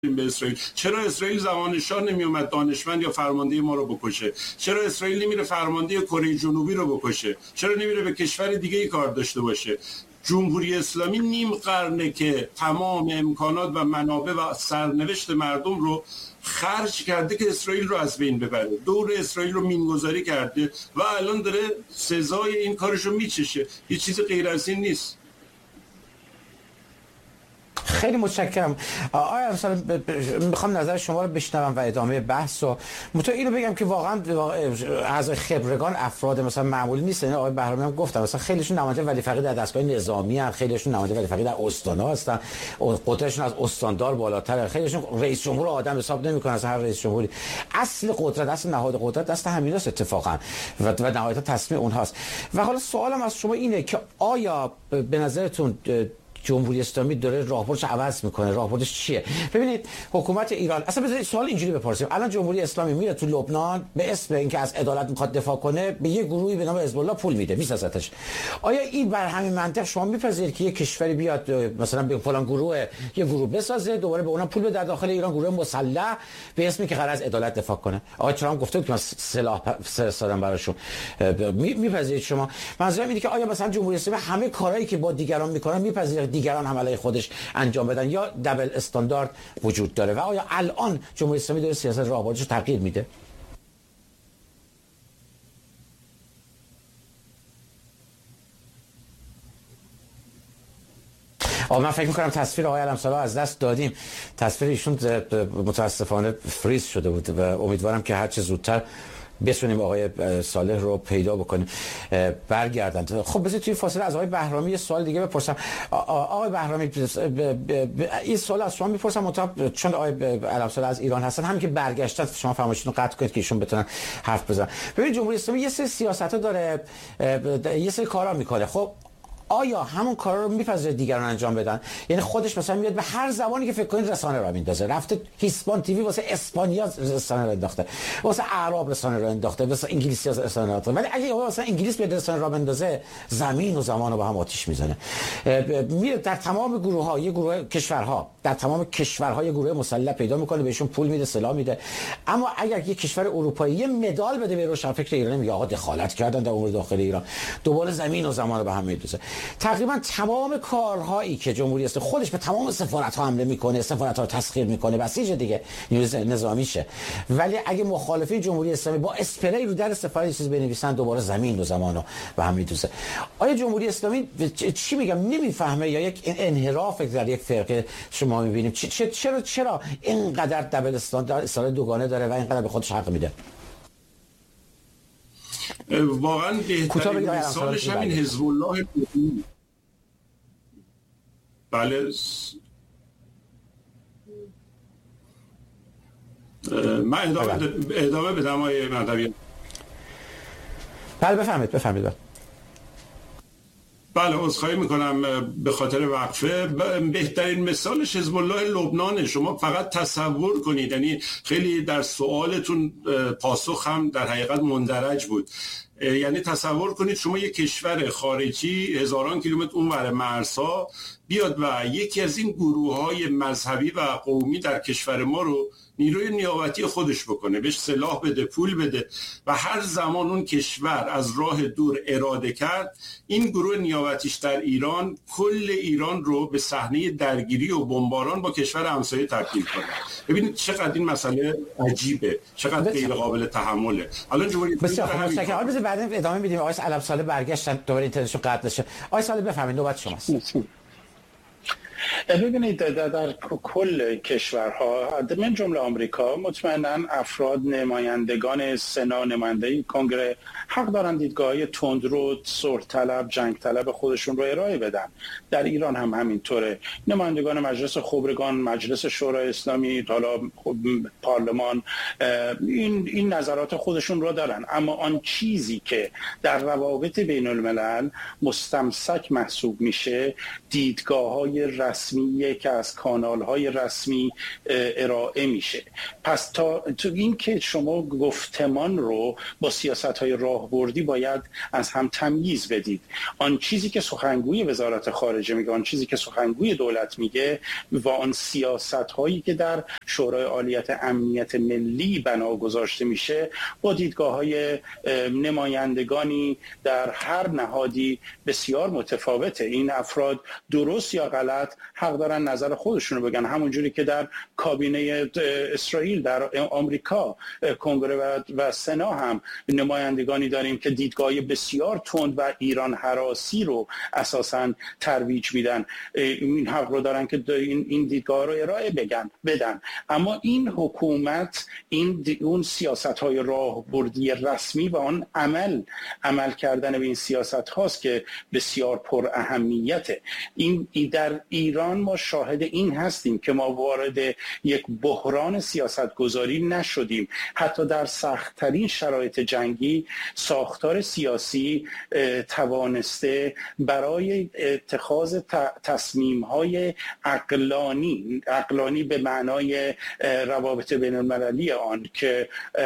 به اسرائیل. چرا اسرائیل زمان شاه نمی اومد دانشمند یا فرمانده ما رو بکشه؟ چرا اسرائیل نمیره فرمانده کره جنوبی رو بکشه؟ چرا نمیره به کشور دیگه ای کار داشته باشه؟ جمهوری اسلامی نیم قرنه که تمام امکانات و منابع و سرنوشت مردم رو خرج کرده که اسرائیل رو از بین ببره، دور اسرائیل رو مینگذاری کرده و الان داره سزای این کارش رو میچشه. هیچ چیز غیر از این نیست. خیلی متشکرم. آیا مثلا میخوام نظر شما رو بشنوم و ادامه بحث و اینو بگم که واقعا از خبرگان افراد مثلا معمولی نیستن. آقای بهرامی هم گفتم مثلا خیلیشون نماینده ولی فقید در دستگاه نظامی ان، خیلیشون نماینده ولی فقید در استان‌ها هستن، قدرتشون از استاندار بالاتره، خیلیشون رئیس جمهور آدم حساب نمی‌کنن. از هر رئیس جمهوری اصل قدرت، اصل نهاد قدرت دست همیناست اتفاقا و نهایتا تصمیم اونهاست. و حالا سوالم از شما اینه که آیا به نظرتون جمهوری اسلامی داره راهبردش عوض میکنه؟ راهبردش چیه؟ ببینید حکومت ایران اصلا بذارید سوال اینجوری بپرسیم، الان جمهوری اسلامی میره تو لبنان به اسم اینکه از عدالت میخواد دفاع کنه به یه گروهی به نام حزب الله پول میده، میسازتش. آیا این بر همین منطق شما میپذیرید که یه کشوری بیاد مثلا به فلان گروه یه گروه بسازه، دوباره به اونها پول بده در داخل ایران، گروه مسلح به اسمی که قرار از عدالت دفاع کنه؟ آقای ترامپ گفته که من سلاح فرستادم براشون. میپذیرید شما؟ منظورم اینه که آیا مثلا جمهوری اسلامی همه کارهایی که با دیگران میکنه میپذیره دیگران هم علیه خودش انجام بدن، یا دبل استاندارد وجود داره؟ و آیا الان جمهوری اسلامی داره سیاست راهبردش رو تغییر میده؟ من فکر می‌کنم تصویر آقای علم‌سالار از دست دادیم. تصویر ایشون متاسفانه فریز شده بود و امیدوارم که هر چه زودتر بتونیم آقای صالح رو پیدا بکنیم برگردن. خب بذارید توی فاصله از آقای بهرامی یه سوال دیگه بپرسم. آقای بهرامی این سوال از شما میپرسم چون آقای علم‌سالار از ایران هستن، همین که برگشتن شما فرمایشتون رو قطع کنید که ایشون بتونن حرف بزنن. ببینید جمهوری اسلامی یه سری سیاست‌ها داره، یه سری کارا میکنه. خب آیا همون کارا رو میپذیره دیگران انجام بدن؟ یعنی خودش مثلا میاد به هر زبانی که فکر کنید رسانه را میندازه. رفته هیسپان تیوی واسه اسپانیا رسانه را انداخته، واسه اعراب رسانه را انداخته، واسه انگلیسی رسانه را انداخته. ولی اگه واسه انگلیس بیاد رسانه را بندازه، زمین و زمان رو با هم آتش میزنه. میره در تمام گروه‌ها، یه گروه کشورها، در تمام کشورها یه گروه مسلح پیدا میکنه، بهشون پول میده، سلاح میده. اما اگر یه کشور اروپایی یه مدال بده به روشنفکر ایرانی، میگه آقا دخالت کردن در امور داخل ایران، دوباره زمین و زمان رو به هم میدوزه. تقریبا تمام کارهایی که جمهوری اسلامی خودش به تمام سفارت‌ها حمله میکنه، سفارت‌ها رو تسخیر میکنه، بسیج دیگه نیروی نظامیشه. ولی اگه مخالفین جمهوری اسلامی با اسپری رو در سفارت چیز بنویسن، دوباره زمین و زمان رو به هم میدوزه. آیا جمهوری اسلامی چی میگم نمیفهمه یا یک انحراف در یک فرقه شما میبینیم؟ چرا اینقدر دبل استاندارد دوگانه داره و اینقدر به خودش حق میده؟ واقعا بهترین مثالش همین حزب الله. بله من ادامه بدم آقای مهدوی؟ بله بفرمایید. بله عذرخواهی میکنم به خاطر وقفه. بهترین مثالش حزب الله لبنانه. شما فقط تصور کنید، یعنی خیلی در سوالتون پاسخ هم در حقیقت مندرج بود. یعنی تصور کنید شما یک کشور خارجی هزاران کیلومتر اونور مرزها بیاد و یکی از این گروه‌های مذهبی و قومی در کشور ما رو نیروی نیابتی خودش بکنه، بهش سلاح بده، پول بده و هر زمان اون کشور از راه دور اراده کرد، این گروه نیابتیش در ایران کل ایران رو به صحنه درگیری و بمباران با کشور همسایه تبدیل کنه. ببینید چقدر این مسئله عجیبه، چقدر غیر قابل تحمله. الان جمهوری اسلامی بذار بعد ادامه میدیم. آقای علم‌سالار برگشتن دوباره اینترنتشون قطع نشه. آقای سالار بفرمایید، نوبت شماست. ببینید در کل کشورها من جمله آمریکا مطمئنا افراد نمایندگان سنا، نماینده کنگره حق دارن دیدگاه‌های تندرو، سرد طلب، جنگ طلب خودشون رو ارائه بدن. در ایران هم همینطوره. نمایندگان مجلس خبرگان، مجلس شورای اسلامی، حالا پارلمان این نظرات خودشون رو دارن. اما آن چیزی که در روابط بین الملل مستمسک محسوب میشه، دیدگاه‌های رسمیه که از کانال‌های رسمی ارائه میشه. پس تا تو این که شما گفتمان رو با سیاست‌های راهبردی باید از هم تمییز بدید. آن چیزی که سخنگوی وزارت خارجه میگه، آن چیزی که سخنگوی دولت میگه و آن سیاست‌هایی که در شورای عالیت امنیت ملی بنا گذاشته میشه با دیدگاه‌های نمایندگانی در هر نهادی بسیار متفاوته. این افراد درست یا غلط حق دارن نظر خودشون رو بگن، همونجوری که در کابینه اسرائیل در آمریکا کنگره و سنا هم نمایندگانی داریم که دیدگاه بسیار تند و ایران هراسی رو اساساً ترویج میدن. این حق رو دارن که این دیدگاه رو ارائه بدن. اما این حکومت اون سیاست‌های راهبردی رسمی و آن عمل کردن به این سیاست هاست که بسیار پر اهمیته. این در ایران ما شاهد این هستیم که ما وارد یک بحران سیاست گذاری نشدیم. حتی در سخت‌ترین شرایط جنگی ساختار سیاسی توانسته برای اتخاذ تصمیم‌های عقلانی به معنای روابط بین المللی آن که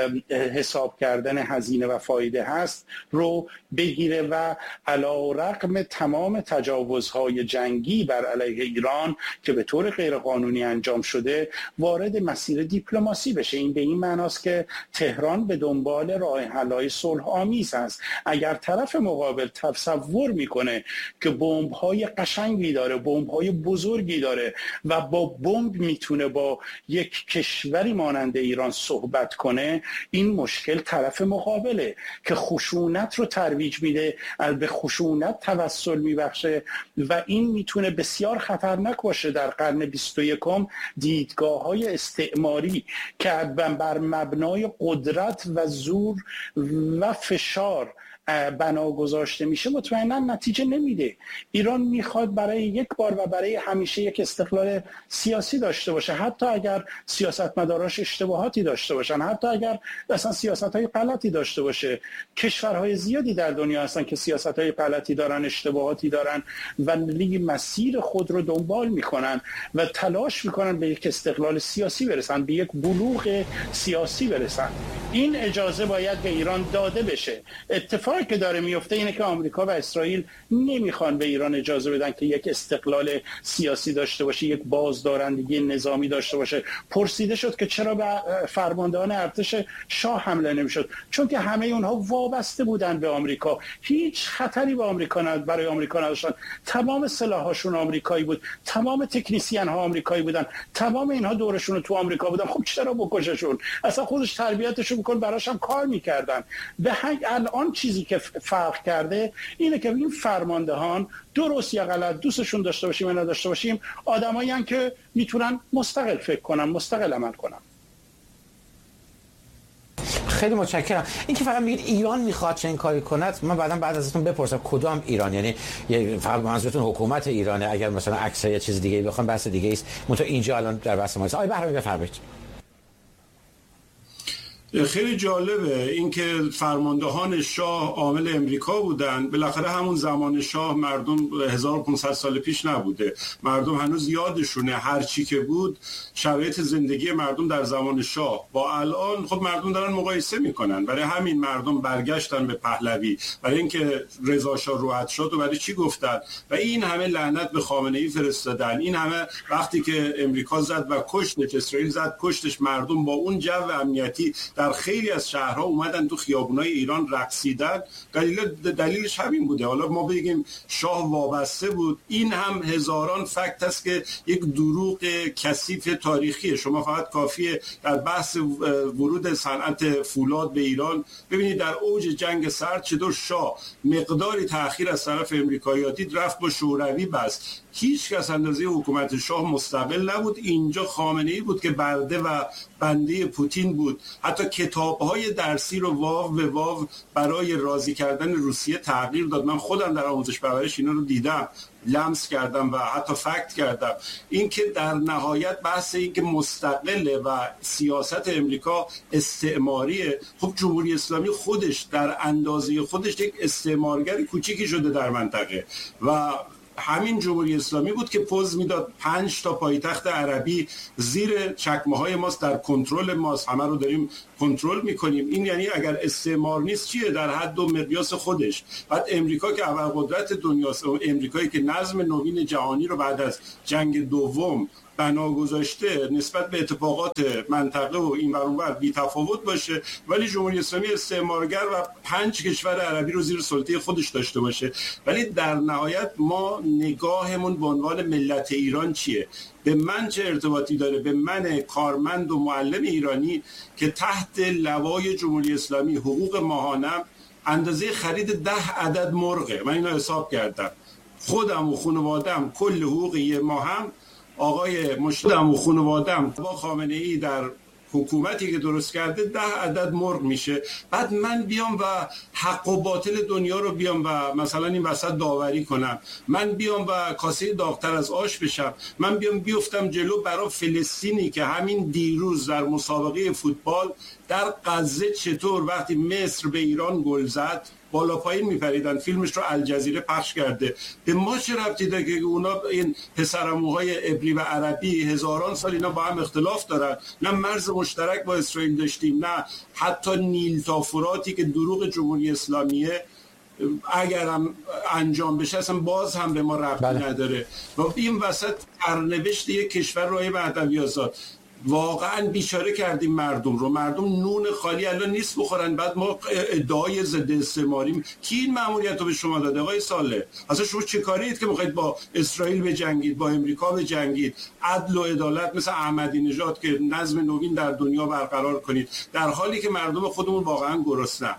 حساب کردن هزینه و فایده هست رو بگیره و علی‌رغم تمام تجاوزهای جنگی بر علیه ایران که به طور غیرقانونی انجام شده وارد مسیر دیپلماسی بشه. این به این معناست که تهران به دنبال راه حل‌های صلح آمیز است. اگر طرف مقابل تصور میکنه که بمب‌های قشنگی داره، بمب‌های بزرگی داره و با بمب میتونه با یک کشوری مانند ایران صحبت کنه، این مشکل طرف مقابله که خشونت رو ترویج میده، به خشونت توسل میبخشه و این میتونه بسیار خطرناک باشه. در قرن 21 دیدگاه‌های استعماری که بر مبنای قدرت و زور و فشار بنا گذاشته میشه مطمئنا نتیجه نمیده. ایران میخواد برای یک بار و برای همیشه یک استقلال سیاسی داشته باشه، حتی اگر سیاستمداراش اشتباهاتی داشته باشن، حتی اگر اصلا سیاست‌های غلطی داشته باشه. کشورهای زیادی در دنیا هستن که سیاست‌های غلطی دارن، اشتباهاتی دارن، ولی مسیر خود رو دنبال میکنن و تلاش میکنن به یک استقلال سیاسی برسن، به یک بلوغ سیاسی برسن. این اجازه باید به ایران داده بشه. اتفاقی که داره میفته اینه که آمریکا و اسرائیل نمیخوان به ایران اجازه بدن که یک استقلال سیاسی داشته باشه، یک بازدارندگی نظامی داشته باشه. پرسیده شد که چرا به فرماندهان ارتش شاه حمله نمیشد؟ چون که همه اونها وابسته بودن به آمریکا، هیچ خطری به آمریکا برای آمریکا نداشتن. تمام سلاحاشون آمریکایی بود، تمام تکنیسیان ها آمریکایی بودن، تمام اینها دورشون تو آمریکا بودن. خب چرا بکششون؟ اصلا خودش تربیتشون میکن، براش هم کار میکردن. به الان چیزی که فرق کرده اینه که این فرماندهان درست یا غلط، دوستشون داشته باشیم یا نداشته باشیم، آدمایی هستن که میتونن مستقل فکر کنن، مستقل عمل کنن. خیلی متشکرم. این که فقط میگید ایران میخواد چه این کاری کند، من بعد ازتون بپرسم کدام ایران، یعنی فقط منظورتون حکومت ایرانه؟ اگر مثلا عکس یا چیز دیگه بخوام بحث دیگه است. منتها اینجا الان در بحث ما است. آقای بهرامی بفرمایید. خیلی جالبه اینکه فرماندهان شاه عامل امریکا بودن. بالاخره همون زمان شاه مردم 1500 سال پیش نبوده، مردم هنوز یادشونه هر چی که بود. شرایط زندگی مردم در زمان شاه با الان خب مردم دارن مقایسه میکنن. برای همین مردم برگشتن به پهلوی، برای اینکه رضا شاه روحت شد و برای چی گفتن و این همه لعنت به خامنه‌ای فرستادن. این همه وقتی که امریکا زد و کشتش، اسرائیل زد کشتش، مردم با اون جو امنیتی در خیلی از شهرها اومدن تو خیابونای ایران رقصیدن. دلیلش همین بوده. حالا ما بگیم شاه وابسته بود، این هم هزاران فکت است که یک دروغ کثیف تاریخیه. شما فقط کافیه در بحث ورود صنعت فولاد به ایران ببینید در اوج جنگ سرد چطور شاه مقداری تأخیر از طرف امریکایی‌ها دید، رفت با شوروی بست. هیچ کس اندازه حکومت شاه مستقل نبود. اینجا خامنه‌ای بود که برده و بنده پوتین بود. حتی کتاب‌های درسی رو واو به واو برای راضی کردن روسیه تغییر داد. من خودم در آموزش پرورش اینا رو دیدم، لمس کردم و حتی فکت کردم. این که در نهایت بحث این که مستقله و سیاست امریکا استعماریه. خب جمهوری اسلامی خودش در اندازه خودش یک استعمارگری کوچیکی شده در منطقه و همین جمهوری اسلامی بود که پوز میداد 5 تا پایتخت عربی زیر چکمه های ماست، در کنترل ماست، همه رو داریم کنترل میکنیم. این یعنی اگر استعمار نیست چیه؟ در حد و مقیاس خودش. بعد امریکا که ابرقدرت دنیاست، امریکایی که نظم نوین جهانی رو بعد از جنگ دوم بنا گذاشته نسبت به اتفاقات منطقه و این ور اون ور بی تفاوت باشه، ولی جمهوری اسلامی استعمارگر و 5 کشور عربی رو زیر سلطه خودش داشته باشه. ولی در نهایت ما نگاهمون به عنوان ملت ایران چیه؟ به من چه ارتباطی داره؟ به من کارمند و معلم ایرانی که تحت لوای جمهوری اسلامی حقوق ماهانم اندازه خرید 10 عدد مرغه. من اینو حساب کردم، خودم و خانواده‌ام کل حقوق یه ماهم آقای مشتم و خانواده‌ام با خامنه‌ای در حکومتی که درست کرده 10 عدد مرغ میشه. بعد من بیام و حق و باطل دنیا رو بیام و مثلا این وسط داوری کنم، من بیام و کاسه داغ‌تر از آش بشم، من بیام بیفتم جلو برای فلسطینی که همین دیروز در مسابقه فوتبال در غزه چطور وقتی مصر به ایران گل زد بالا پایین میپریدن، فیلمش رو الجزیره پخش کرده. به ما چه ربطی داره که اونا این پسرعموهای عبری و عربی هزاران سال اینا با هم اختلاف دارن؟ نه مرز مشترک با اسرائیل داشتیم، نه حتی نیل تا فراتی که دروغ جمهوری اسلامیه اگرم انجام بشه اصلا باز هم به ما ربطی نداره. و این وسط سرنوشت یک کشور رو مهدوی آزاد واقعا بیچاره کردیم مردم رو. مردم نون خالی الان نیست بخورن، بعد ما ادعای ضد استعماریم. کی این مأموریت رو به شما داده آقای صالح؟ اصلا شما چه کارید که میخواید با اسرائیل بجنگید، با امریکا بجنگید، عدل و عدالت مثل احمدی نژاد که نظم نوین در دنیا برقرار کنید، در حالی که مردم خودمون واقعا گرسنه‌اند؟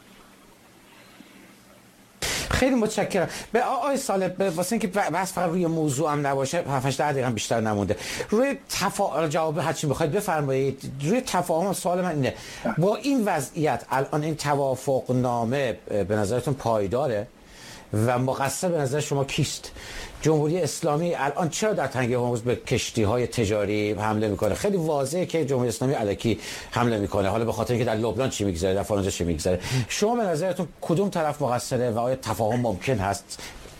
خیلی متشکرم. به آقای صالح واسه اینکه بس فقط روی موضوع هم نباشه 7-8 دقیقه بیشتر نمونده، روی جواب هر چی بخواید بفرمایید. روی تفاهم سوال من اینه، با این وضعیت الان این توافق نامه به نظرتون پایداره و مقصر به نظر شما کیست؟ جمهوری اسلامی الان چرا در تنگه هرمز به کشتی‌های تجاری حمله میکنه؟ خیلی واضحه که جمهوری اسلامی الکی حمله میکنه، حالا به خاطر اینکه در لبنان چی میگذره، در فرانسه چی میگذره. شما به نظرتون کدوم طرف مقصره و آیا تفاهم ممکن هست؟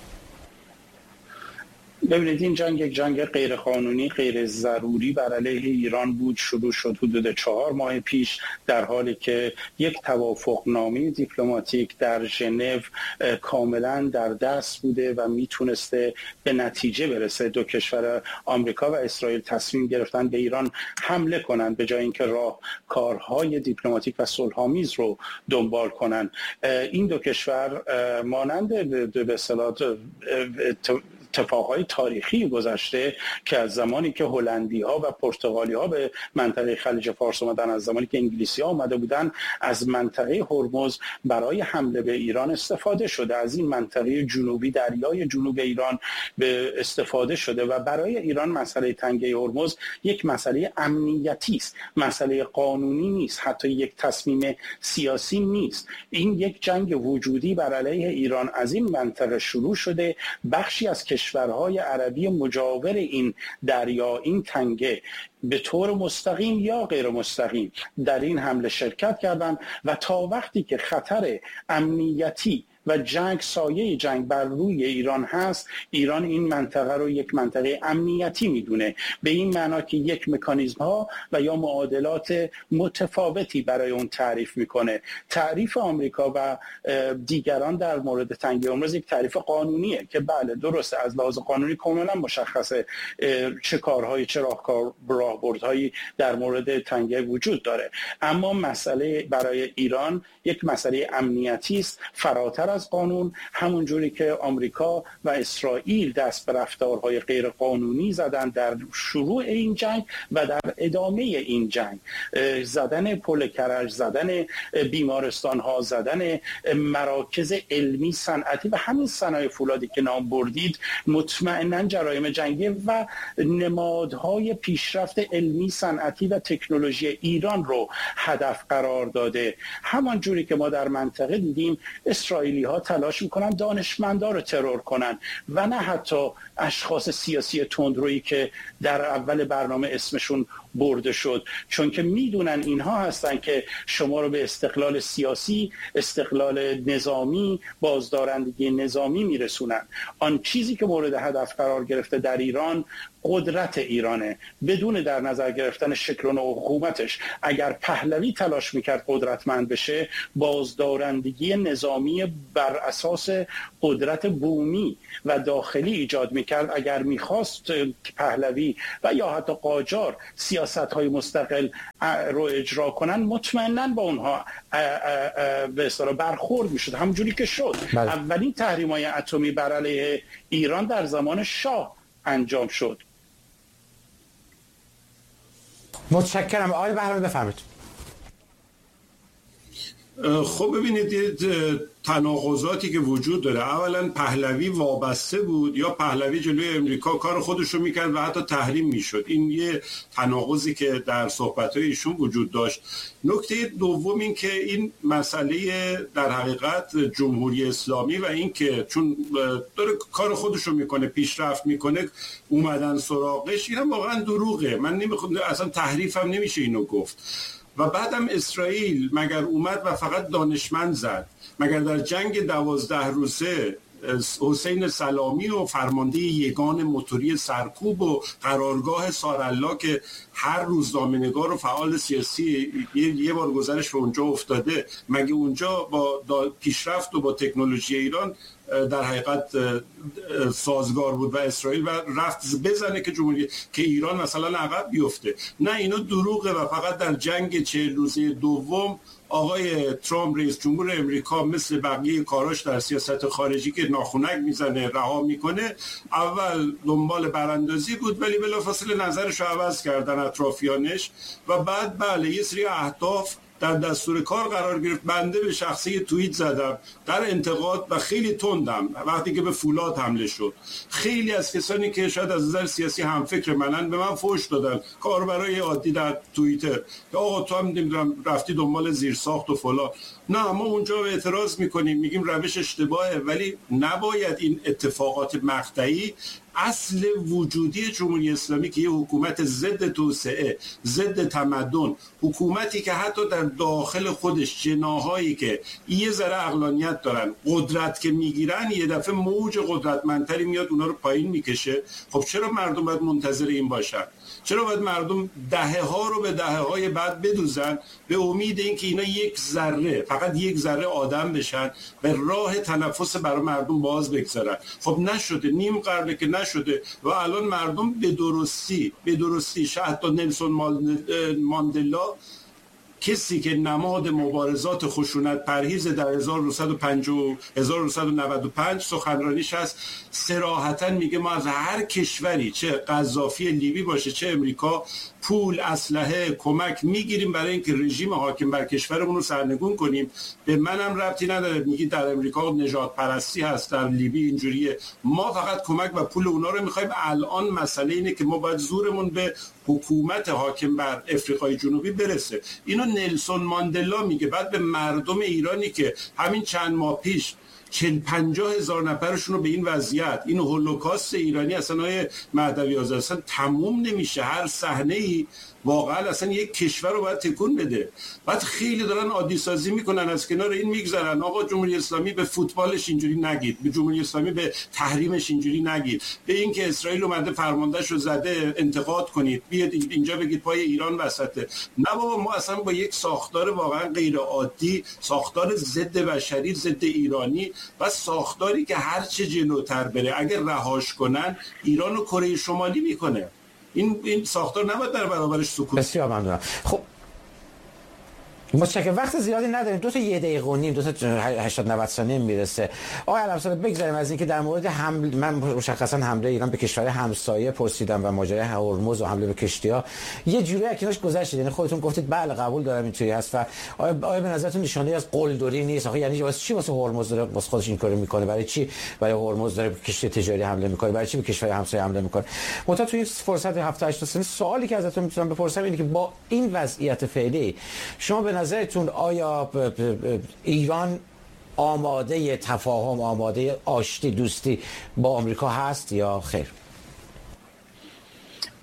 ببینید این جنگ یک جنگ غیرقانونی، غیر ضروری بر علیه ایران بود. شروع شد حدود 4 ماه پیش، در حالی که یک توافقنامه دیپلماتیک در ژنو کاملا در دست بوده و میتونسته به نتیجه برسه. دو کشور آمریکا و اسرائیل تصمیم گرفتن به ایران حمله کنند به جای اینکه راهکارهای دیپلماتیک و صلح‌آمیز رو دنبال کنند. این دو کشور مانند به اصطلاح اتفاقهای تاریخی گذشته که از زمانی که هلندی‌ها و پرتغالی‌ها به منطقه خلیج فارس اومدن، از زمانی که انگلیسی‌ها اومده بودن، از منطقه هرمز برای حمله به ایران استفاده شده. از این منطقه جنوبی، دریای جنوب ایران به استفاده شده و برای ایران مسئله تنگه هرمز یک مسئله امنیتی است، مسئله قانونی نیست، حتی یک تصمیم سیاسی نیست. این یک جنگ وجودی بر علیه ایران از این منطقه شروع شده. بخشی از کشورهای عربی مجاور این دریا، این تنگه، به طور مستقیم یا غیر مستقیم در این حمله شرکت کردند و تا وقتی که خطر امنیتی و جنگ، سایه جنگ بر روی ایران هست، ایران این منطقه رو یک منطقه امنیتی میدونه، به این معنا که یک مکانیزم ها و یا معادلات متفاوتی برای اون تعریف میکنه. تعریف آمریکا و دیگران در مورد تنگه هرمز یک تعریف قانونیه که بله درسته، از لحاظ قانونی کاملا مشخصه چه کارهایی، چه راهبردهایی در مورد تنگه وجود داره، اما مسئله برای ایران یک مسئله امنیتی است فراتر از قانون. همون جوری که آمریکا و اسرائیل دست به رفتارهای غیر قانونی زدن در شروع این جنگ و در ادامه این جنگ، زدن پل کرج، زدن بیمارستان ها، زدن مراکز علمی صنعتی و همین صنایع فولادی که نام بردید، مطمئناً جرایم جنگی و نمادهای پیشرفت علمی صنعتی و تکنولوژی ایران رو هدف قرار داده. همان جوری که ما در منطقه دیدیم اسرائیلی ها تلاش میکنن دانشمندا رو ترور کنن و نه حتی اشخاص سیاسی تندرویی که در اول برنامه اسمشون برده شد، چون که میدونن اینها هستن که شما رو به استقلال سیاسی، استقلال نظامی، بازدارندگی نظامی میرسونن. آن چیزی که مورد هدف قرار گرفته در ایران قدرت ایرانه، بدون در نظر گرفتن شکل و نوع حکومتش. اگر پهلوی تلاش میکرد قدرتمند بشه، بازدارندگی نظامی بر اساس قدرت بومی و داخلی ایجاد میکرد. اگر میخواست پهلوی و یا حتی قاجار سیاست‌های مستقل رو اجرا کنن، مطمئناً با اونها به اصطلاح برخورد میشد، همونجوری که شد. اولین تحریم‌های اتمی بر علیه ایران در زمان شاه انجام شد. متشکرم. آقای بهرامی بفرمایید. خب ببینید تناقضاتی که وجود داره. اولا پهلوی وابسته بود یا پهلوی جلوی امریکا کار خودش رو میکرد و حتی تحریم میشد. این یه تناقضی که در صحبت‌های ایشون وجود داشت. نکته دوم این که این مسئله در حقیقت جمهوری اسلامی و این که چون داره کار خودش رو میکنه، پیشرفت میکنه، اومدن سراغش، این هم واقعا دروغه. من نمیخوام، اصلا تحریف هم نمیشه اینو گفت. و بعدم اسرائیل مگر اومد و فقط دانشمند زد؟ مگر در جنگ 12 روزه حسین سلامی و فرمانده یگان موتوری سرکوب و قرارگاه سارالله که هر روزنامه‌نگار و فعال سیاسی یه بار گذرش به اونجا افتاده، مگه اونجا با پیشرفت و با تکنولوژی ایران در حقیقت سازگار بود و اسرائیل و رفت بزنه که ایران مثلا عقب بیفته؟ نه، اینا دروغه و فقط در جنگ 40 روزه دوم آقای ترامپ رئیس جمهور امریکا مثل بقیه کاراش در سیاست خارجی که ناخونک میزنه رها میکنه، اول دنبال براندازی بود ولی بلافاصله نظرش رو عوض کردن اطرافیانش و بعد بله یه سری اهداف در دستور کار قرار گرفت. بنده به شخصی توییت زدم در انتقاد و خیلی تندم وقتی که به فولاد حمله شد. خیلی از کسانی که شاید از نظر سیاسی هم فکر منن به من فحش دادن، کاربرای عادی در توییتر، که آقا تو هم نمیدونم رفتی دنبال زیرساخت و فلان. نه، ما اونجا اعتراض میکنیم، میگیم روش اشتباهه، ولی نباید این اتفاقات مقطعی اصل وجودی جمهوری اسلامی که یه حکومت ضد توسعه، ضد تمدن، حکومتی که حتی در داخل خودش جناهایی که یه ذره عقلانیت دارن قدرت که میگیرن یه دفعه موج قدرتمندتری میاد اونا رو پایین میکشه. خب چرا مردم باید منتظر این باشن؟ چرا باید مردم دهه‌ها رو به دهه‌های بعد بدوزن به امید اینکه اینا یک ذره، فقط یک ذره آدم بشن و راه تنفس برای مردم باز بگذارن؟ خب نشده، نیم قرنه که نشده و الان مردم به درستی حتی نلسون ماندلا، کسی که نماد مبارزات خشونت پرهیز در 1995 سخنرانیش هست، صراحتاً میگه ما از هر کشوری، چه قذافی لیبی باشه چه امریکا، پول، اسلحه، کمک میگیریم برای اینکه رژیم حاکم بر کشورمون رو سرنگون کنیم. به منم ربطی نداره میگی در امریکا نژاد پرستی هست، در لیبی اینجوریه. ما فقط کمک و پول اونا رو میخوایم. الان مسئله اینه که ما باید زورمون به حکومت حاکم بر افریقای جنوبی برسه. اینو نلسون ماندلا میگه. بعد به مردم ایرانی که همین چند ماه پیش 40-50 هزار نفرشون رو به این وضعیت، این هولوکاست ایرانی اصلا های مهدوی آزاد اصلا تموم نمیشه. هر صحنه‌ای واقعا اصلا یک کشور رو باید تکون بده. بعد خیلی دارن عادی سازی میکنن، از کنار این میگذرن. آقا جمهوری اسلامی به فوتبالش اینجوری نگید، به جمهوری اسلامی به تحریمش اینجوری نگید، به اینکه اسرائیل اومده فرماندهش رو زده انتقاد کنید، بیاد اینجا بگید پای ایران وسطه. نه بابا، ما اصلا با یک ساختار واقعا غیر عادی، ساختار ضد بشری، ضد ایرانی و ساختاری که هر چه جلوتر بره اگر رهاش کنن ایران رو کره شمالی میکنه. این ساختار نباید در برابرش سکوت. بسیار ممنونم. خب متشکرم. وقت زیادی نداریم، 2 تا 1 دقیقه و نیم، 2 تا 80-90 ثانیه میرسه. آقای علم‌ساله بگذاریم از اینکه در مورد من مشخصا حمله ایران به کشور همسایه پرسیدم و ماجرای هرمز و حمله به کشتی‌ها یه جوری اکناش گذشت. یعنی خودتون گفتید بله قبول دارم اینطوری هست و آیا به نظرتون نشانه از قلدری نیست؟ آخه یعنی واسه چی واسه هرمز داره واسه خودش این کارو میکنه؟ برای چی برای هرمز داره به کشتی تجاری حمله میکنه؟ برای چی به کشور همسایه حمله میکنه؟ متأ توی فرصت 7-8 ثانیه سوالی که ازتون میتونم بپرسم اینه که با این وضعیت فعلی شما به نظرتون آیا ایران آماده تفاهم، آماده آشتی، دوستی با آمریکا هست یا خیر؟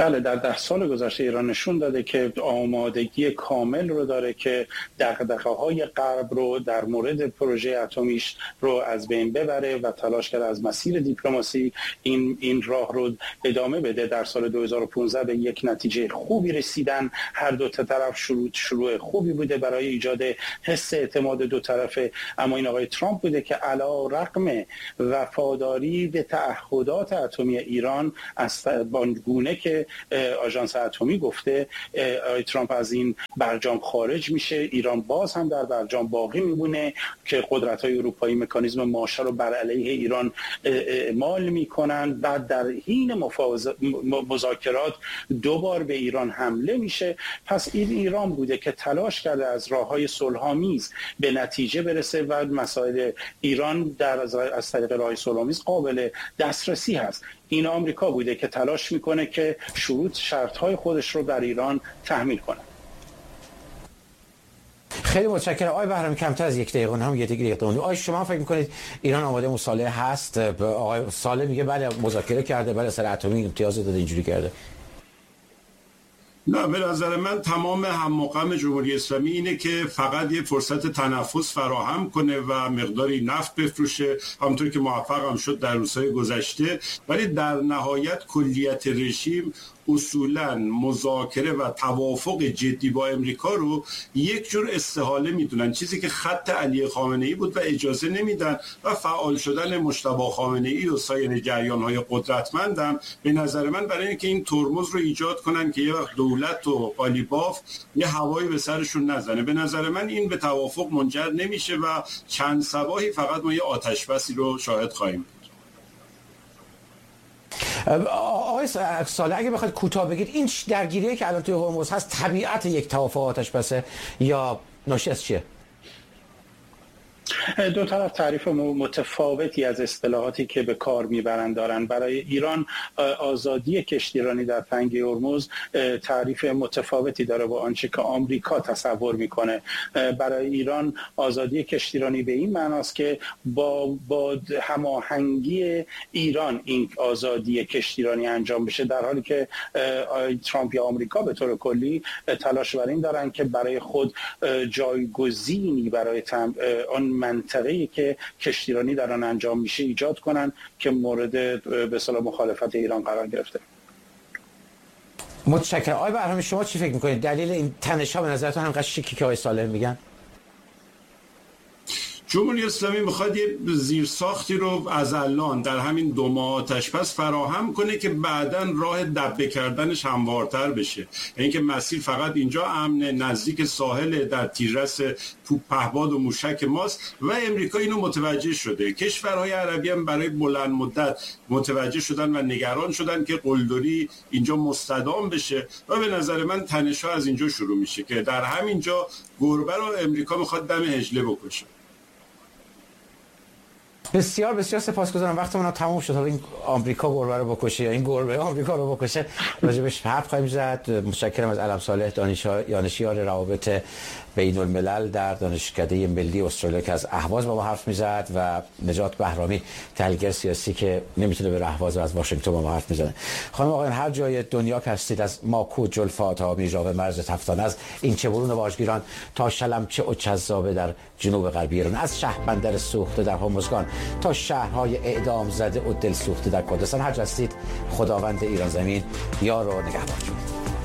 بله، در 10 سال گذشته ایران نشون داده که آمادگی کامل رو داره که دغدغه‌های غرب رو در مورد پروژه اتمیش رو از بین ببره و تلاش کرده از مسیر دیپلماسی این راه رو ادامه بده. در سال 2015 به یک نتیجه خوبی رسیدن، هر دو طرف شروع خوبی بوده برای ایجاد حس اعتماد دو طرفه. اما این آقای ترامپ بوده که علی رغم وفاداری به تعهدات اتمی ایران از گونه که آژانس اتمی گفته، آقای ترامپ از این برجام خارج میشه. ایران باز هم در برجام باقی میمونه که قدرت‌های اروپایی مکانیزم مارشال رو بر علیه ایران اعمال میکنن. بعد در حین مذاکرات دوبار به ایران حمله میشه. پس این ایران بوده که تلاش کرده از راه‌های صلح‌آمیز به نتیجه برسه و مسائل ایران از طریق راه صلح‌آمیز قابل دسترسی هست. این آمریکا بوده که تلاش میکنه که شرط‌های خودش رو بر ایران تحمیل کنه. خیلی متشکرم آقای بهرامی. کمتر از 1 دقیقه هم 1 دقیقه. آقای شما فکر میکنید ایران آماده مصالحه هست؟ آقای صالح میگه بله مذاکره کرده، بله سر اتمی امتیاز داده، اینجوری کرده. نه، به نظر من تمام هم‌مقام جمهوری اسلامی اینه که فقط یه فرصت تنفس فراهم کنه و مقداری نفت بفروشه، همونطور که موفق هم شد در روزهای گذشته. ولی در نهایت کلیت رژیم اصولاً مذاکره و توافق جدی با امریکا رو یک جور استحاله میدونن، چیزی که خط علی خامنه‌ای بود و اجازه نمیدن. و فعال شدن مجتبی خامنه‌ای و سایر جریان‌های قدرتمندم به نظر من برای اینکه این ترمز رو ایجاد کنن که یه وقت دولت و قالیباف یه هوایی به سرشون نزنه. به نظر من این به توافق منجر نمیشه و چند صباحی فقط ما یه آتش‌بسی رو شاهد خواهیم. آقای صالح اگه بخواید کوتاه بگید این درگیریه که الان توی هرمز هست طبیعت یک توافق آتش‌بسه یا ناشی از چیه؟ دو طرف تعریف متفاوتی از اصطلاحاتی که به کار میبرند دارن. برای ایران آزادی کشتیرانی در تنگه هرمز تعریف متفاوتی داره با آنچه که آمریکا تصور میکنه. برای ایران آزادی کشتیرانی به این معناست که با هماهنگی ایران این آزادی کشتیرانی انجام بشه، در حالی که ترامپ یا آمریکا به طور کلی تلاش بر این دارن که برای خود جایگزینی برای آن منطقه‌ای که کشتیرانی در آن انجام میشه ایجاد کنن که مورد به اصطلاح مخالفت ایران قرار گرفته. متشکرم. آقای بهرامی شما چی فکر میکنید دلیل این تنش‌ها به نظرتون همینقدر شیکی که آقای صالح میگن؟ جمهوری اسلامی میخواد یه زیرساختی رو از الان در همین 2 ماه آتش‌بس فراهم کنه که بعداً راه دبه کردنش هموارتر بشه. یعنی که مسیر فقط اینجا امن، نزدیک ساحل، در تیررس پهپاد و موشک ماست و امریکا اینو متوجه شده. کشورهای عربی هم برای بلند مدت متوجه شدن و نگران شدن که قلدری اینجا مستدام بشه و به نظر من تنش‌ها از اینجا شروع میشه که در همینجا گربه رو امریکا میخواد دم حجله بکشه. بسیار بسیار سپاسگزارم. وقتمون تموم شد. حالا این آمریکا گربه رو بکشه یا این گربه آمریکا رو بکشه راجبش حرف خواهیم زد. متشکرم از علم صالح دانشیار روابط بین الملل در دانشکده ملی استرالیا که از اهواز با ما حرف میزد و نجات بهرامی تحلیلگر سیاسی که نمیتونه به اهواز و از واشنگتن با ما حرف میزنه. خانم آقایان هر جای دنیا که هستید، از ماکو جلفا تا میرجاو مرز تفتان، از این چبرون و واژگیران تا شلمچه و چذابه در جنوب غربی ایران، از شهربندر سوخته در هرمزگان تا شهرهای اعدام زده و دل سوخته در کردستان، هر جا هستید خداوند ایران زمین یار و نگهبانتون.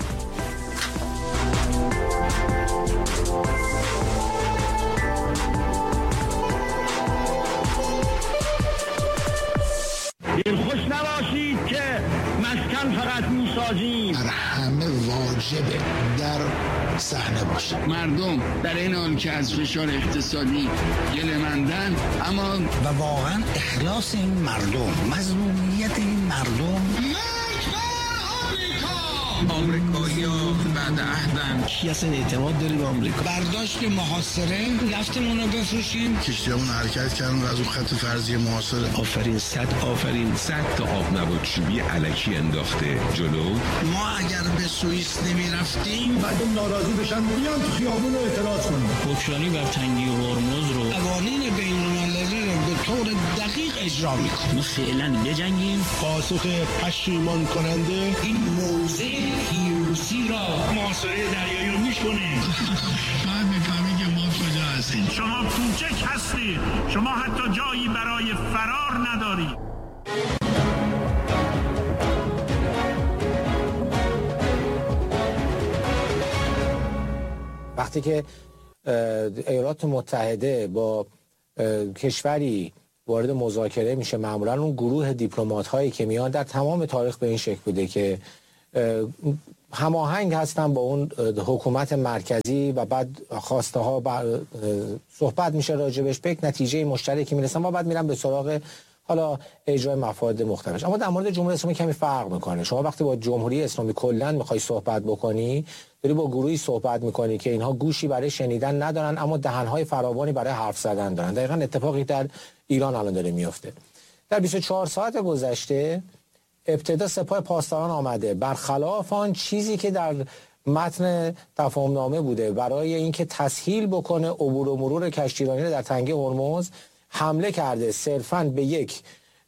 خوش نباشید که مسکن فقط میسازیم، در همه واجبه در صحنه باشه. مردم در این حال که از فشار اقتصادی گله‌مندن، اما و واقعا اخلاص این مردم، مظلومیت این مردم. آمریکایی‌ها بعد عهدن کی اصلا اعتماد داری به آمریکا؟ برداشت محاصره رفتمون رو بفروشیم، کشتیمون حرکت کردن و از اون خط فرضی محاصره. آفرین صد تا آب نبات چوبی الکی انداخته جلو. ما اگر به سوئیس نمی رفتیم مردم ناراضی بشن بیان تو خیابون رو اعتراض کنن. حکمرانی بر تنگی هرمز رو قوانین بین‌المللی رو به طور دقیق اجرا میکنه. ما فعلا بجنگیم. پاسخ پشیمان کننده این موضع پیروزی را محاصره دریایی رو میکنیم. بعد میفهمی که ما کجا هستیم. شما کوچک هستید، شما حتی جایی برای فرار ندارید. وقتی که ایالات متحده با کشوری وارد مذاکره میشه، معمولا اون گروه دیپلمات هایی که میان در تمام تاریخ به این شکل بوده که هماهنگ هستن با اون حکومت مرکزی و بعد خواسته ها صحبت میشه راجبش، به یک نتیجه مشترکی میرسن و بعد میرن به سراغ حالا اجرای مفاد مختلف. اما در مورد جمهوری اسلامی کمی فرق میکنه. شما وقتی با جمهوری اسلامی کلا میخوای صحبت بکنی، داری با گروهی صحبت میکنی که اینها گوشی برای شنیدن ندارن اما دهنهای فراوانی برای حرف زدن دارن. دقیقاً اتفاقی در ایران الان داره میفته. در 24 ساعت گذشته ابتدا سپاه پاسداران آمده برخلاف آن چیزی که در متن تفاهمنامه بوده برای اینکه تسهیل بکنه عبور و مرور کشتیرانی در تنگه هرمز، حمله کرده صرفاً به یک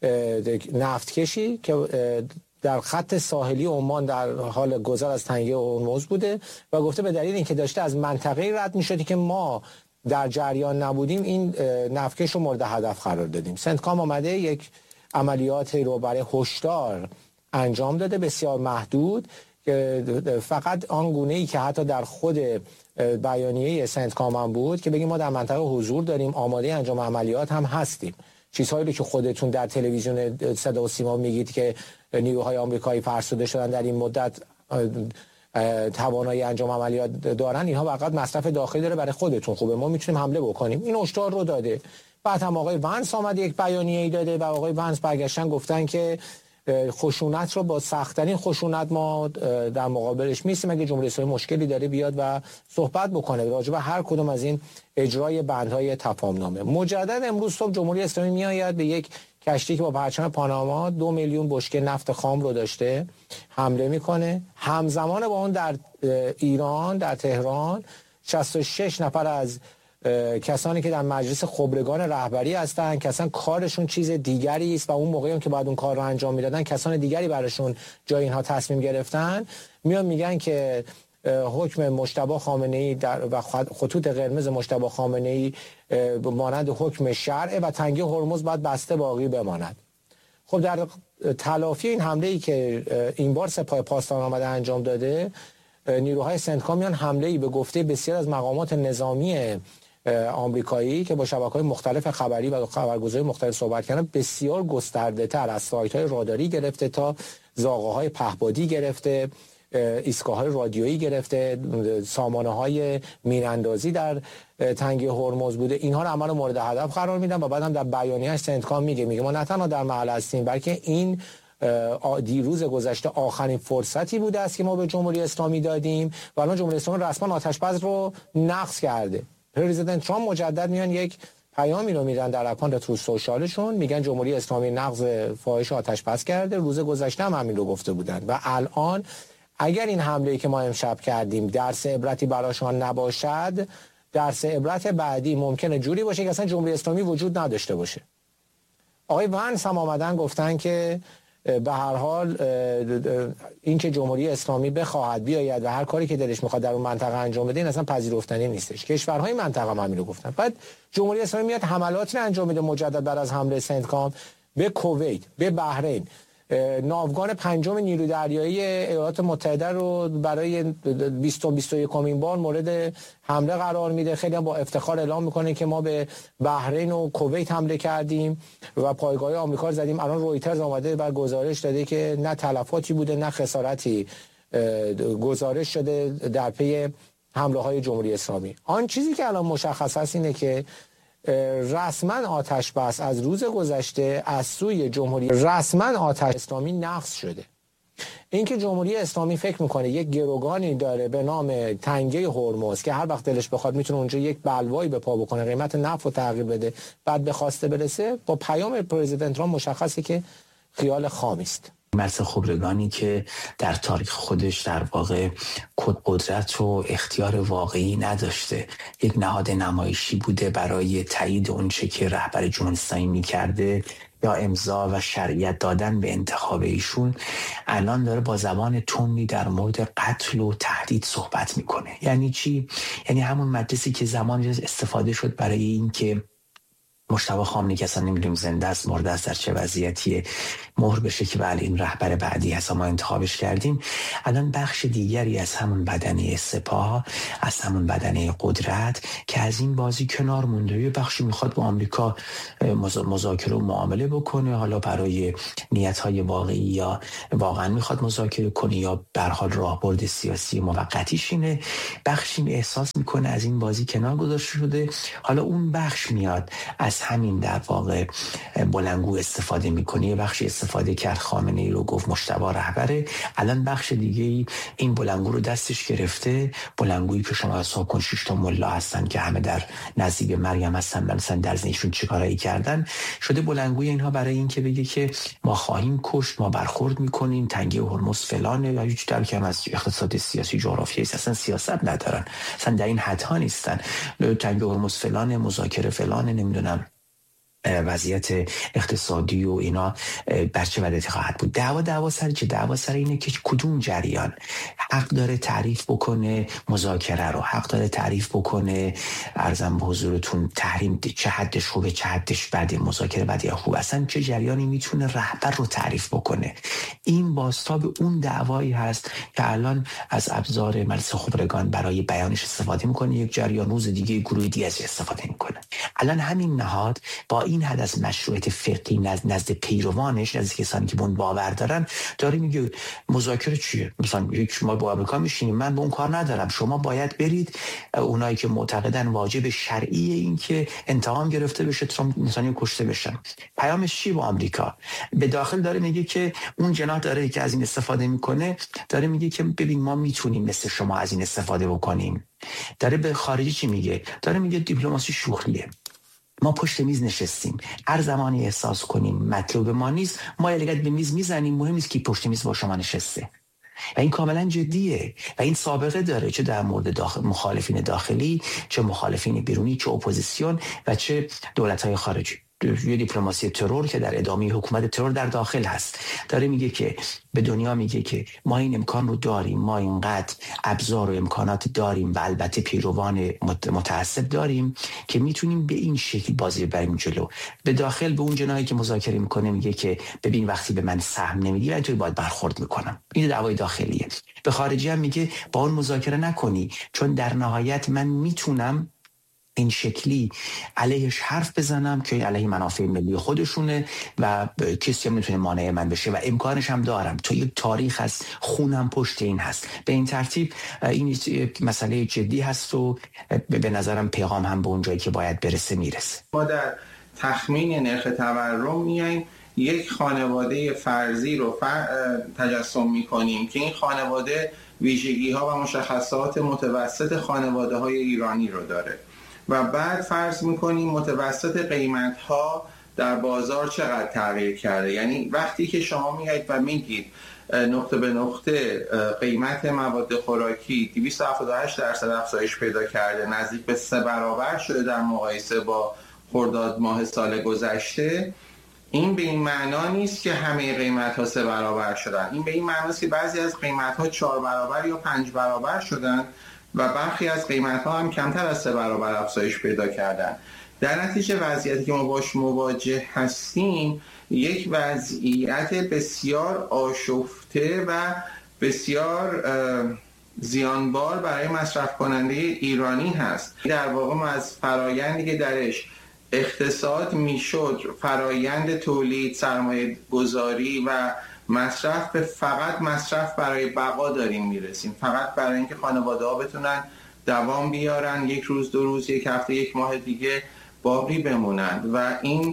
نفتکشی که در خط ساحلی عمان در حال گذر از تنگه هرمز بوده و گفته به دلیل اینکه داشته از منطقه رد می‌شد که ما در جریان نبودیم این نفتکش رو مورد هدف قرار دادیم. سنتکام آمده یک عملیاتی رو برای هشدار انجام داده، بسیار محدود، که فقط آن گونه‌ای که حتی در خود بیانیه سنتکام هم بود که بگیم ما در منطقه حضور داریم، آماده انجام عملیات هم هستیم. چیزهایی که خودتون در تلویزیون صدا و سیما میگید که نیروهای آمریکایی فرسوده شدن در این مدت توانایی انجام عملیات دارن، اینها فقط مصرف داخلی داره، برای خودتون خوبه، ما میتونیم حمله بکنیم. این هشدار رو داده. بعد هم آقای ونس آمد یک بیانیه‌ای داده و آقای ونس برگشتن گفتن که خشونت رو با سخت‌ترین خشونت ما در مقابلش میستیم، اگه جمهوری اسلامی مشکلی داره بیاد و صحبت بکنه راجع به هر کدوم از این اجرای بندهای تفاهمنامه. مجدد امروز صبح جمهوری اسلامی میآید به یک کشتی که با پرچم پاناما 2 میلیون بشکه نفت خام رو داشته حمله میکنه. همزمان با اون در ایران، در تهران 66 نفر از کسانی که در مجلس خبرگان رهبری هستن که اصلا کارشون چیز دیگری است و اون موقعی هم که باید اون کار رو انجام میدادن کسان دیگری براشون جای اینها تصمیم گرفتن، میان میگن که حکم مجتبی خامنه‌ای و خطوط قرمز مجتبی خامنه‌ای مانند حکم شرع و تنگه هرمز باید بسته باقی بماند. خب در تلافی این حمله‌ای که این بار سپاه پاسداران آمده انجام داده، نیروهای سنتکام میان حمله‌ای به گفته بسیار از مقامات نظامی آمریکایی که با شبکه‌های مختلف خبری و خبرگزاری مختلف صحبت کردن، بسیار گسترده‌تر از سایت‌های راداری گرفته تا زاغه‌های پهپادی گرفته، ایستگاه‌های رادیویی گرفته، سامانه‌های میراندازی در تنگه هرمز بوده، اینها رو عمل مورد هدف قرار میدن و بعد هم در بیانیه‌اش سنتکام میگه ما نه تنها در محل هستیم بلکه این دیروز گذشته آخرین فرصتی بوده است که ما به جمهوری اسلامی دادیم و الان جمهوری اسلامی رسما آتش‌بس رو نقض کرده. پرزیدنت ترامپ مجدد میان یک پیامی رو میدن در اکانت تروث سوشالشون، میگن جمهوری اسلامی نقض فاحش آتش‌بس کرده. روز گذشته هم همین رو گفته بودن و الان اگر این حمله‌ای که ما امشب کردیم درس عبرتی براشون نباشد، درس عبرت بعدی ممکنه جوری باشه که اصلا جمهوری اسلامی وجود نداشته باشه. آقای ونس هم آمدن گفتن که به هر حال این که جمهوری اسلامی بخواهد بیاید و هر کاری که دلش میخواد در اون منطقه انجام بده این اصلا پذیرفتنی نیستش. کشورهای منطقه هم همین رو گفتن. بعد جمهوری اسلامی میاد حملاتی رو انجام میده مجدد بعد از حمله سنتکام به کویت، به بحرین. ناوگان پنجم نیروی دریایی ایالات متحده رو برای 21مین بار مورد حمله قرار میده. خیلی هم با افتخار اعلام میکنه که ما به بحرین و کویت حمله کردیم و پایگاه آمریکا رو زدیم. الان رویترز اومده و گزارش داده که نه تلفاتی بوده نه خسارتی گزارش شده در پی حمله های جمهوری اسلامی. آن چیزی که الان مشخص است اینه که رسما آتش بس از روز گذشته از سوی جمهوری رسما آتش اسلامی نقض شده. اینکه جمهوری اسلامی فکر میکنه یک گروگانی داره به نام تنگه هرمز که هر وقت دلش بخواد میتونه اونجا یک بلوایی به پا بکنه، قیمت نفت رو تغییر بده، بعد به خواسته برسه، با پیام پرزیدنت ترامپ مشخصه که خیال خامی است. مرز خبرگانی که در تاریخ خودش در واقع قدرت و اختیار واقعی نداشته، یک نهاد نمایشی بوده برای تایید اونچه که رهبر جمهوری اسلامی می‌کرده یا امضا و شرعیت دادن به انتخاب ایشون، الان داره با زبان تندی در مورد قتل و تهدید صحبت میکنه. یعنی چی؟ یعنی همون مجلسی که زمان استفاده شد برای این که مجتبی خامنه‌ای که اصلا نمیدونیم زنده است مرده است در چه وضعیتیه مهر بشه که بله این رهبر بعدی هست ما انتخابش کردیم، الان بخش دیگری از همون بدنه سپاه، از همون بدنه قدرت که از این بازی کنار مونده، یه بخشی میخواد با آمریکا مذاکره و معامله بکنه، حالا برای نیت‌های واقعی یا واقعا میخواد مذاکره کنه یا به هر حال راهبرد سیاسی موقتیش اینه. بخشی احساس میکنه از این بازی کنار گذاشته شده، حالا اون بخش میاد از همین در واقع بلندگو استفاده میکنه. یه بخشی استفاده کرد خامنه‌ای رو گفت مجتبی رهبره، الان بخش دیگه این بلندگو رو دستش گرفته، بلندگویی که شما حساب کن 6 تا ملا هستن که همه در نزدیک مریم هستن، مثلا در ذهنشون چیکارایی کردن شده بلندگوی اینها برای این که بگه که ما خواهیم کشت، ما برخورد میکنیم، تنگه هرمز فلانه یا هیچ درکی هم از اقتصاد سیاسی جغرافیایی اصلا سیاست ندارن، اصلا در این حدها نیستن، تنگه هرمز فلانه، مذاکره فلانه، نمیدونم وضعیت اقتصادی و اینا بر چه وضعیتی خواهد بود. دعوا سر چه؟ دعوا سر اینه که کدوم جریان حق داره تعریف بکنه مذاکره رو، حق داره تعریف بکنه عرضم به حضورتون تحریم چه حدش خوبه چه حدش بده، مذاکره بده یا خوب، اصلا چه جریانی میتونه رهبر رو تعریف بکنه. این بازتاب اون دعوایی هست که الان از ابزار مجلس خبرگان برای بیانش استفاده میکنه، یک جریان روز دیگه گروه دیگه از استفاده میکنه. الان همین نهاد با این حد از مشروعیت فقهی نزد پیروانش، نزد کسانی که بون باور دارن، داره میگه مذاکره چیه؟ مثلا شما با آمریکا میشینید، من به اون کار ندارم، شما باید برید. اونایی که معتقدن واجب شرعی این که انتقام گرفته بشه تا انسانی کشته بشن، پیامش چی با آمریکا؟ به داخل داره میگه که اون جناح داره که از این استفاده میکنه، داره میگه که ببین ما میتونیم مثل شما از این استفاده بکنیم. داره به خارجی چی میگه؟ داره میگه دیپلماسی شوخیه، ما پشت میز نشستیم، هر زمانی احساس کنیم مطلوب ما نیست ما لگد به میز میزنیم، مهم نیست که پشت میز با شما نشسته. و این کاملا جدیه و این سابقه داره، چه در مورد مخالفین داخلی، چه مخالفین بیرونی، چه اپوزیسیون و چه دولت‌های خارجی. یه دیپلماسی ترور که در ادامه حکومت ترور در داخل هست، داره میگه که به دنیا میگه که ما این امکان رو داریم، ما اینقدر ابزار و امکانات داریم و البته پیروان متعصب داریم که میتونیم به این شکل بازی بریم جلو. به داخل به اون جناحی که مذاکره میکنه میگه که ببین وقتی به من سهم نمیدی من توی باید برخورد میکنم. این دعوای داخلیه. به خارجی هم میگه با اون مذاکره نکنی، چون در نهایت من میتونم این شکلی علیهش حرف بزنم که علیه منافع ملی خودشونه و کسی هم نمیتونه مانع من بشه و امکانش هم دارم، تو یک تاریخ هست، خونم پشت این هست. به این ترتیب این یک مسئله جدی هست و به نظرم پیغام هم به اون جایی که باید برسه میرسه. ما در تخمین نرخ تورم میایم یک خانواده فرضی رو تجسم میکنیم که این خانواده ویژگی ها و مشخصات متوسط خانواده های ایرانی رو داره و بعد فرض میکنیم متوسط قیمت ها در بازار چقدر تغییر کرده. یعنی وقتی که شما میایید و میگید نقطه به نقطه قیمت مواد خوراکی 278% افزایش پیدا کرده، نزدیک به 3 برابر شده در مقایسه با خرداد ماه سال گذشته، این به این معنا نیست که همه قیمت ها 3 برابر شدن. این به این معنا است که بعضی از قیمت ها 4 برابر یا 5 برابر شدن و برخی از قیمت ها هم کمتر از 3 برابر افزایش پیدا کردن. در نتیجه وضعیتی که ما باش مواجه هستیم یک وضعیت بسیار آشفته و بسیار زیانبار برای مصرف کننده ایرانی هست. در واقع ما از فرایندی که درش اقتصاد میشد فرایند تولید، سرمایه گذاری و مصرف به فقط مصرف برای بقا داریم میرسیم، فقط برای اینکه خانواده ها بتونن دوام بیارن، یک روز 2 روز، یک هفته، یک ماه دیگه باقی بمونند و این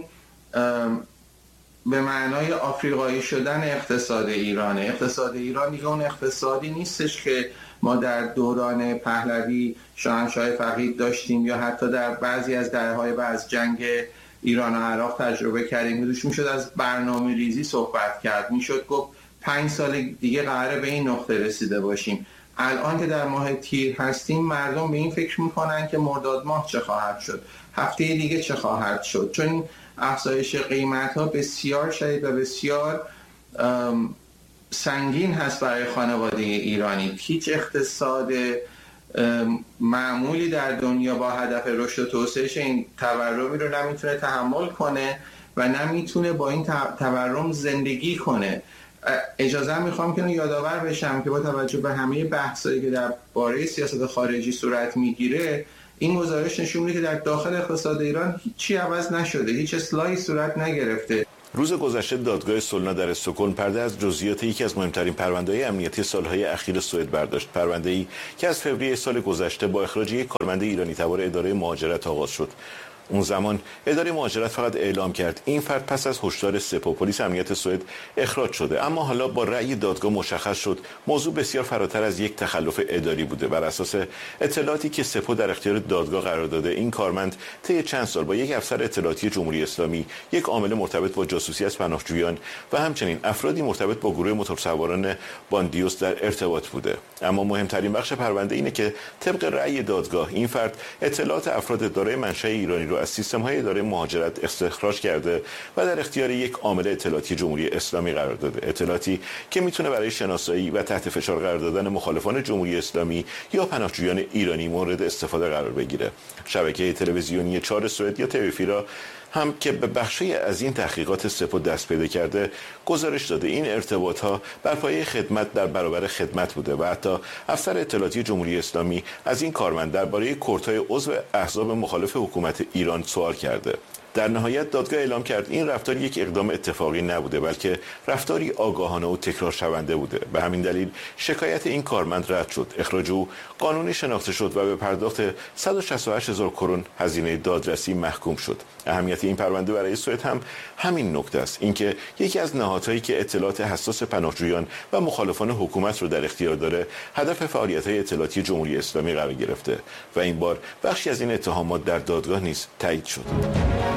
به معنای آفریقایی شدن اقتصاد ایرانه. اقتصاد ایران دیگه اون اقتصادی نیستش که ما در دوران پهلوی شاهنشاه فقید داشتیم یا حتی در بعضی از دهه‌های بعد از جنگ ایران و عراق تجربه کردیم. میشد از برنامه ریزی صحبت کرد، میشد گفت 5 سال دیگه قراره به این نقطه رسیده باشیم. الان که در ماه تیر هستیم مردم به این فکر میکنن که مرداد ماه چه خواهد شد، هفته دیگه چه خواهد شد، چون افزایش قیمت ها بسیار شدید و بسیار سنگین هست برای خانواده ایرانی. هیچ اقتصاد معمولی در دنیا با هدف رشد و توسعه‌اش این تورمی رو نمیتونه تحمل کنه و نمیتونه با این تورم زندگی کنه. اجازه میخوام که یادآور بشم که با توجه به همه بحثایی که در باره سیاست خارجی صورت میگیره، این گزارش نشون میده که در داخل اقتصاد ایران هیچی عوض نشده، هیچ اصلاحی صورت نگرفته. روز گذشته دادگاه سولنا در استکهلم پرده از جزئیات یکی از مهمترین پرونده‌های امنیتی سالهای اخیر سوئد برداشت. پرونده‌ای که از فوریه سال گذشته با اخراج یک کارمند ایرانی تبار اداره مهاجرت آغاز شد. اون زمان اداره مهاجرت فقط اعلام کرد این فرد پس از هشدار سپاه پلیس امنیت سوئد اخراج شده، اما حالا با رأی دادگاه مشخص شد موضوع بسیار فراتر از یک تخلف اداری بوده. بر اساس اطلاعاتی که سپاه در اختیار دادگاه قرار داده، این کارمند طی چند سال با یک افسر اطلاعاتی جمهوری اسلامی، یک عامل مرتبط با جاسوسی از پناهجویان و همچنین افرادی مرتبط با گروه موتورسواران باندیوس در ارتباط بوده. اما مهمترین بخش پرونده اینه که طبق رأی دادگاه این فرد اطلاعات افراد دارای منشأ ایرانی رو از سیستم‌های اداره مهاجرت استخراج کرده و در اختیار یک عامل اطلاعاتی جمهوری اسلامی قرار داده. اطلاعاتی که میتونه برای شناسایی و تحت فشار قرار دادن مخالفان جمهوری اسلامی یا پناهجویان ایرانی مورد استفاده قرار بگیره. شبکه تلویزیونی 4 سوئد یا تلویفیرا هم که به بخشی از این تحقیقات سپاه دست پیدا کرده گزارش داده این ارتباطها بر پایه خدمت در برابر خدمت بوده و حتی افسر اطلاعاتی جمهوری اسلامی از این کارمند درباره کورتای عضو احزاب مخالف حکومت ایران سوال کرده. در نهایت دادگاه اعلام کرد این رفتار یک اقدام اتفاقی نبوده، بلکه رفتاری آگاهانه و تکرار شونده بوده. به همین دلیل شکایت این کارمند رد شد. اخراج او قانونی شناخته شد و به پرداخت 168,000 کرون هزینه دادرسی محکوم شد. اهمیت این پرونده برای سوئد هم همین نکته است، اینکه یکی از نهادهایی که اطلاعات حساس پناهجویان و مخالفان حکومت رو در اختیار داره، هدف فعالیت‌های اطلاعاتی جمهوری اسلامی قرار گرفته و این بار بخشی از این اتهامات در دادگاه نیز تایید شد.